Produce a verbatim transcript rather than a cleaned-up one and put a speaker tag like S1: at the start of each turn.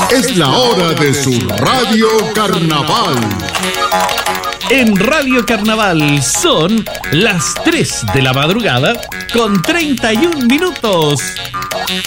S1: Es la hora de su Radio Carnaval.
S2: En Radio Carnaval son las tres de la madrugada con treinta y un minutos.